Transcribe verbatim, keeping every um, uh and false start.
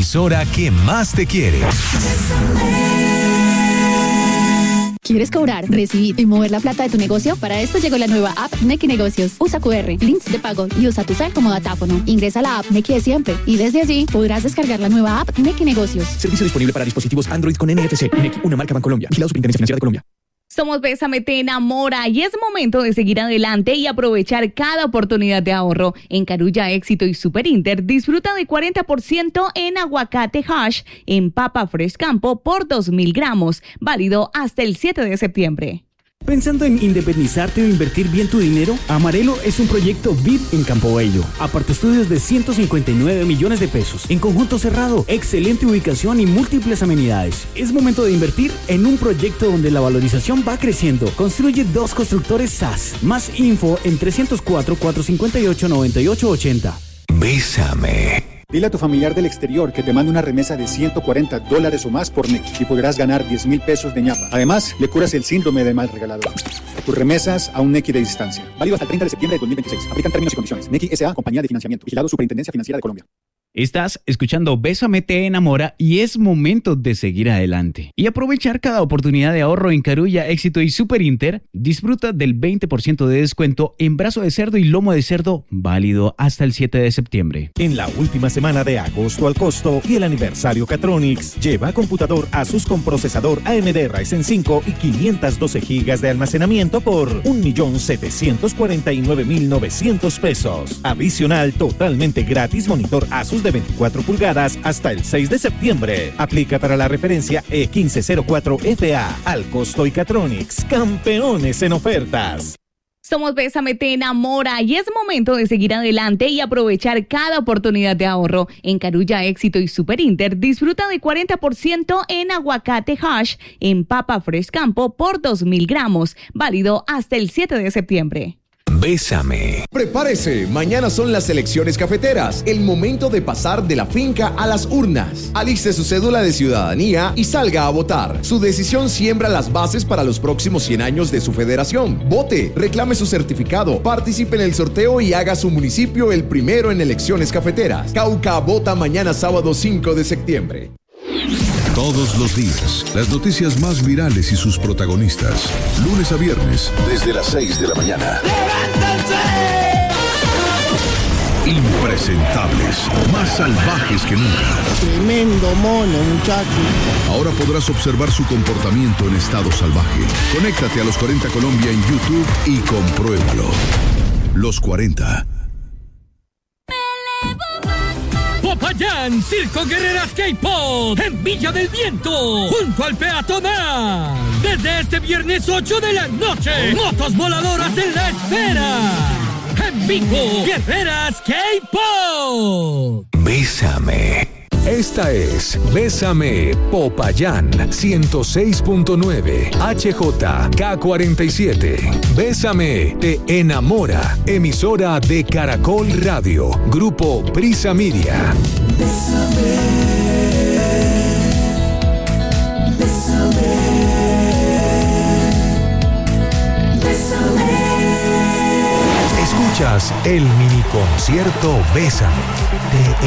emisora que más te quiere. ¿Quieres cobrar, recibir y mover la plata de tu negocio? Para esto llegó la nueva app Nequi Negocios. Usa cu erre, links de pago y usa tu cel como datáfono. Ingresa a la app Nequi de siempre y desde allí podrás descargar la nueva app Nequi Negocios. Servicio disponible para dispositivos Android con N F C. Nequi, una marca Bancolombia. Vigilado Superintendencia Financiera de Colombia. Somos Bésame Te Enamora y es momento de seguir adelante y aprovechar cada oportunidad de ahorro. En Carulla, Éxito y Super Inter disfruta de cuarenta por ciento en aguacate hash en papa Fresh Campo por dos mil gramos, válido hasta el siete de septiembre. ¿Pensando en independizarte o invertir bien tu dinero? Amarelo es un proyecto V I P en Campo Bello. Apartaestudios de ciento cincuenta y nueve millones de pesos. En conjunto cerrado, excelente ubicación y múltiples amenidades. Es momento de invertir en un proyecto donde la valorización va creciendo. Construye dos constructores S A S. Más info en trescientos cuatro, cuatrocientos cincuenta y ocho, noventa y ocho ochenta. Bésame. Dile a tu familiar del exterior que te mande una remesa de ciento cuarenta dólares o más por Nequi y podrás ganar diez mil pesos de ñapa. Además, le curas el síndrome del mal regalador. Tus remesas a un Nequi de distancia. Válido hasta el treinta de septiembre de dos mil veintiséis. Aplican términos y condiciones. Nequi S A, compañía de financiamiento. Vigilado Superintendencia Financiera de Colombia. Estás escuchando Bésame Te Enamora y es momento de seguir adelante y aprovechar cada oportunidad de ahorro en Carulla, Éxito y Super Inter. Disfruta del veinte por ciento de descuento en brazo de cerdo y lomo de cerdo, válido hasta el siete de septiembre. En la última semana de agosto al costo y el aniversario Catronics, lleva computador Asus con procesador A M D Ryzen cinco y quinientos doce gigas de almacenamiento por un millón setecientos cuarenta y nueve mil novecientos pesos. Adicional, totalmente gratis monitor Asus de veinticuatro pulgadas hasta el seis de septiembre. Aplica para la referencia E quince cero cuatro F A. Al costo y Catronics, campeones en ofertas. Somos Bésame Te Enamora y es momento de seguir adelante y aprovechar cada oportunidad de ahorro. En Carulla, Éxito y Super Inter disfruta de cuarenta por ciento en aguacate hash en papa Fresh Campo por dos mil gramos, válido hasta el siete de septiembre. Bésame. Prepárese, mañana son las elecciones cafeteras, el momento de pasar de la finca a las urnas. Aliste su cédula de ciudadanía y salga a votar. Su decisión siembra las bases para los próximos cien años de su federación. Vote, reclame su certificado, participe en el sorteo y haga su municipio el primero en elecciones cafeteras. Cauca vota mañana sábado cinco de septiembre. Todos los días, las noticias más virales y sus protagonistas. Lunes a viernes, desde las seis de la mañana. ¡Levántense! Impresentables, más salvajes que nunca. Tremendo mono, muchacho. Ahora podrás observar su comportamiento en estado salvaje. Conéctate a Los cuarenta Colombia en YouTube y compruébalo. Los cuarenta. Popayán, Circo Guerreras K-Pop, en Villa del Viento, junto al peatonal. Desde este viernes ocho de la noche, motos voladoras en la espera. En vivo, Guerreras K-Pop. Bésame. Esta es Bésame Popayán ciento seis punto nueve H J K cuarenta y siete. Bésame Te Enamora, emisora de Caracol Radio, Grupo Prisa Media. Bésame, bésame, bésame. Escuchas el mini concierto Bésame. Te